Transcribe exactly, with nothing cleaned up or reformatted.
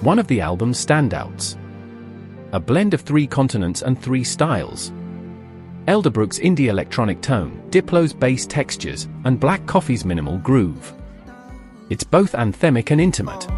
One of the album's standouts. A blend of three continents and three styles. Elderbrook's indie electronic tone, Diplo's bass textures, and Black Coffee's minimal groove. It's both anthemic and intimate.